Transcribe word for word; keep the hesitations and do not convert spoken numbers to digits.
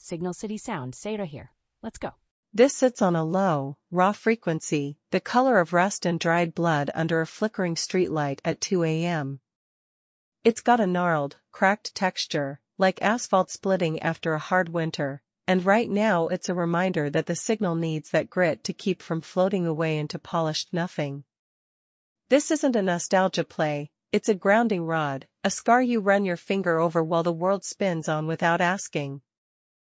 Signal City sound. Say it here. Let's go. This sits on a low, raw frequency, the color of rust and dried blood under a flickering streetlight at two a m It's got a gnarled, cracked texture, like asphalt splitting after a hard winter, and right now it's a reminder that the signal needs that grit to keep from floating away into polished nothing. This isn't a nostalgia play, it's a grounding rod, a scar you run your finger over while the world spins on without asking.